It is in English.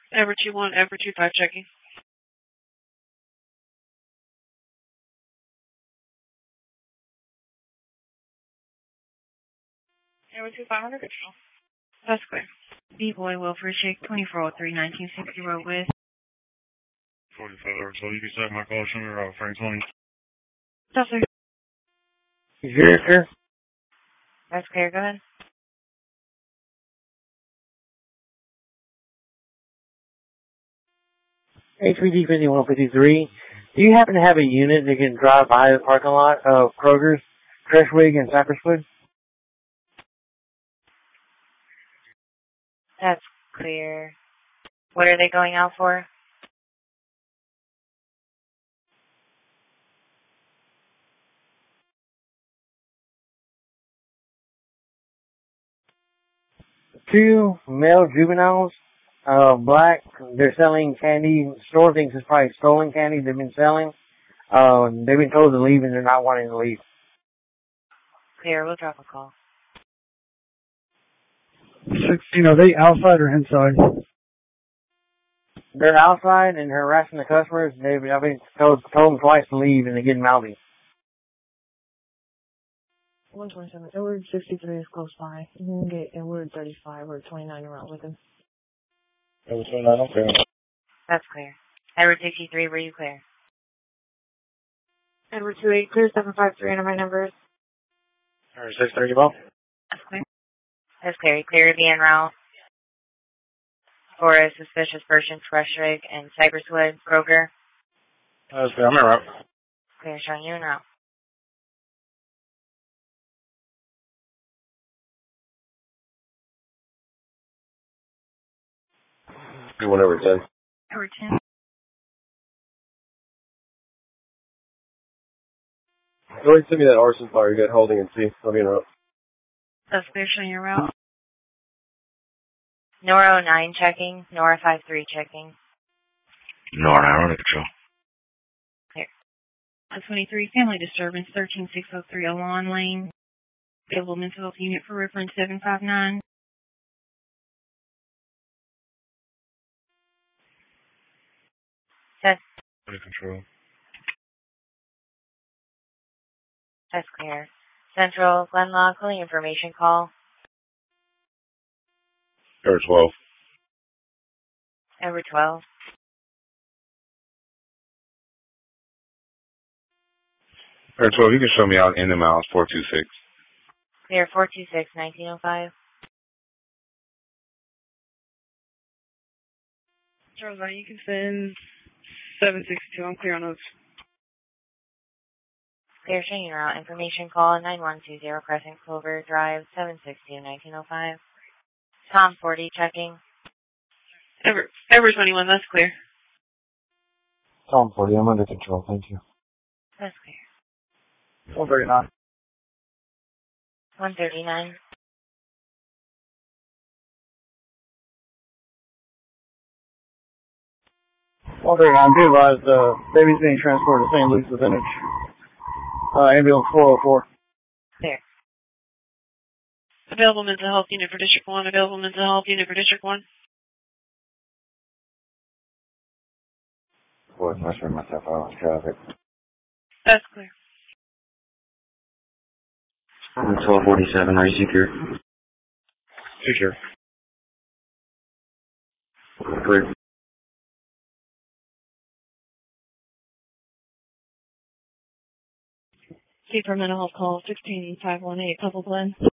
Ever 2-1, Ever 2-5 checking. Ever 2-5 under control. That's clear. B-Boy Wilford Shake 2403-1960 Road West. 45, so you can set my call, show me around Frank 20. Yes, sir. Yes, sir. That's clear, go ahead. HPD 5153. Do you happen to have a unit that can drive by the parking lot of Kroger's, Crestwig, and Cypresswood? That's clear. What are they going out for? Two male juveniles, black. They're selling candy. Store thinks it's probably stolen candy they've been selling. They've been told to leave and they're not wanting to leave. Clear, we'll drop a call. 16, are they outside or inside? They're outside and harassing the customers. I've been told them twice to leave and they're getting mouthy. 127. Edward 63 is close by. You can get Edward 35 or 29 around with him. Edward 29, okay. That's clear. Edward 63, were you clear? Edward 28, clear 753 under my numbers. Edward 630, well. That's clear. That's clear. Clear to be en route for a suspicious person, Crestwig and Cypresswood, Kroger. That's good. I'm in route. Clear, showing you en route. You went over 10. Over 10. Go ahead and send me that arson fire you got holding and see. I'll be in a row. That's clear, showing you en route. Nora 09 checking. Nora 53 checking. Nora, I'm under control. Clear. 23, family disturbance, 13603 Alon Lane. Available mental health unit for reference 759. Under control. That's clear. Central, Glenlaw, calling information call. Edward 12. Edward 12. Edward 12, you can show me out in the miles, 426. Clear, 426, 1905. Charles, you can send 762. I'm clear on those. Clear, showing you route. Information call 9120 Crescent Clover Drive, 760, 1905. Tom 40 checking. Edward 21, that's clear. Tom 40, I'm under control. Thank you. That's clear. 139. 139. I'm advised, baby's being transported to St. Luke's Vintage. Ambulance 404. Clear. Available mental health unit for District 1. Available mental health unit for District 1. Boy, I sure myself out on traffic. That's clear. 1247, are you secure? Secure. Clear. See for mental health call 16518, Purple Glen.